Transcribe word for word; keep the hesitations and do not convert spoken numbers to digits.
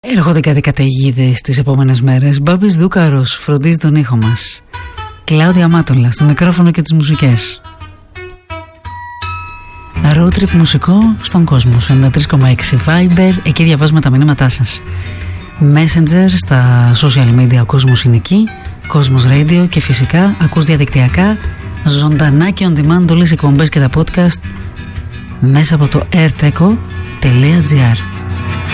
Έρχονται κάτι καταιγίδες τις επόμενες μέρες. Μπάμπης Δούκαρος φροντίζει τον ήχο μας. Κλάουδια Μάτολα στο μικρόφωνο και τις μουσικές. Road trip μουσικό στον κόσμο. ενενήντα τρία κόμμα έξι Viber, εκεί διαβάζουμε τα μηνύματά σας. Messenger, στα social media ο κόσμος είναι εκεί. Κόσμος Radio και φυσικά ακούς διαδικτυακά, ζωντανά και on demand όλες οι εκπομπές και τα podcast μέσα από το airteco τελεία gr.